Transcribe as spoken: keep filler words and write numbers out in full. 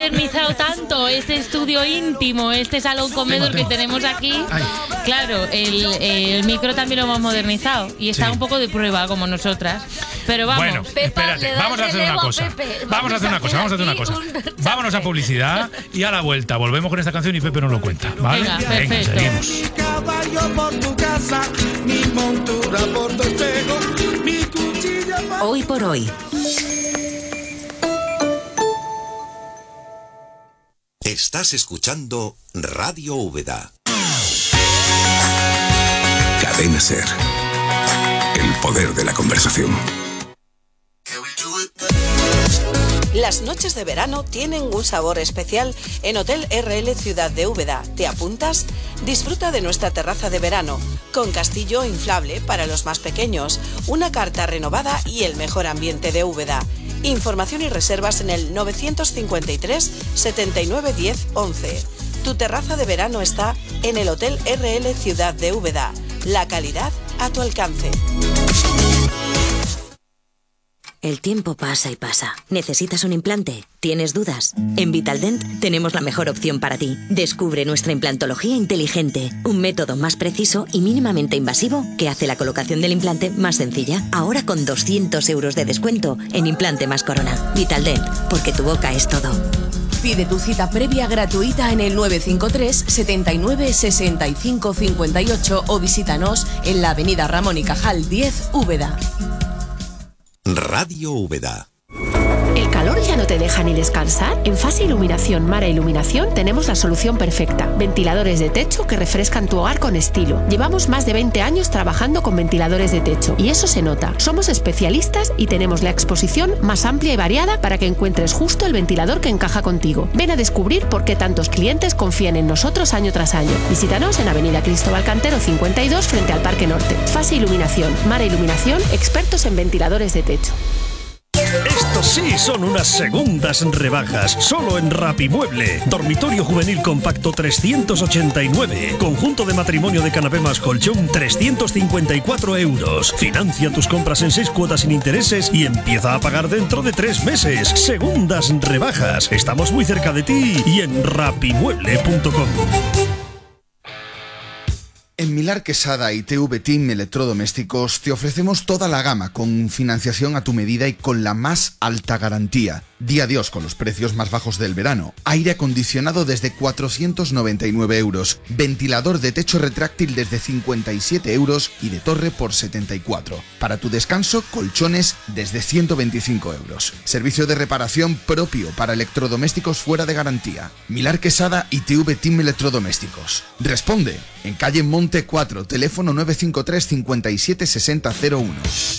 modernizado tanto este estudio íntimo, este salón comedor que tenemos aquí. Ay. Claro, el, el micro también lo hemos modernizado y está sí. un poco de prueba como nosotras. Pero vamos. Bueno, Pepa, espérate, vamos a hacer una cosa. A Pepe. Vamos a hacer una cosa, vamos a hacer una cosa. Vámonos a publicidad y a la vuelta volvemos con esta canción y Pepe nos lo cuenta, ¿vale? Venga, perfecto. Venga, seguimos. Hoy por hoy. Estás escuchando Radio Úbeda. Cadena Ser. El poder de la conversación. Las noches de verano tienen un sabor especial en Hotel R L Ciudad de Úbeda. ¿Te apuntas? Disfruta de nuestra terraza de verano, con castillo inflable para los más pequeños, una carta renovada y el mejor ambiente de Úbeda. Información y reservas en el novecientos cincuenta y tres, setenta y nueve, diez, once. Tu terraza de verano está en el Hotel R L Ciudad de Úbeda. La calidad a tu alcance. El tiempo pasa y pasa. ¿Necesitas un implante? ¿Tienes dudas? En Vitaldent tenemos la mejor opción para ti. Descubre nuestra implantología inteligente, un método más preciso y mínimamente invasivo que hace la colocación del implante más sencilla. Ahora con doscientos euros de descuento en implante más corona. Vitaldent, porque tu boca es todo. Pide tu cita previa gratuita en el nueve cinco tres, setenta y nueve, sesenta y cinco, cincuenta y ocho o visítanos en la avenida Ramón y Cajal diez, Úbeda. Radio Úbeda. ¿El calor ya no te deja ni descansar? En Fase Iluminación Mara Iluminación tenemos la solución perfecta. Ventiladores de techo que refrescan tu hogar con estilo. Llevamos más de veinte años trabajando con ventiladores de techo y eso se nota. Somos especialistas y tenemos la exposición más amplia y variada para que encuentres justo el ventilador que encaja contigo. Ven a descubrir por qué tantos clientes confían en nosotros año tras año. Visítanos en Avenida Cristóbal Cantero cincuenta y dos frente al Parque Norte. Fase Iluminación Mara Iluminación, expertos en ventiladores de techo. Estos sí son unas segundas rebajas, solo en Rapimueble. Dormitorio juvenil compacto trescientos ochenta y nueve. Conjunto de matrimonio de canapé más colchón trescientos cincuenta y cuatro euros. Financia tus compras en seis cuotas sin intereses y empieza a pagar dentro de tres meses. Segundas rebajas. Estamos muy cerca de ti y en rapimueble punto com. En Milar Quesada y T V Team Electrodomésticos te ofrecemos toda la gama con financiación a tu medida y con la más alta garantía. Di adiós con los precios más bajos del verano. Aire acondicionado desde cuatrocientos noventa y nueve euros. Ventilador de techo retráctil desde cincuenta y siete euros y de torre por setenta y cuatro. Para tu descanso, colchones desde ciento veinticinco euros. Servicio de reparación propio para electrodomésticos fuera de garantía. Milar Quesada y T V Team Electrodomésticos. Responde en calle Monte cuatro, teléfono nueve cinco tres, cincuenta y siete, sesenta, cero uno.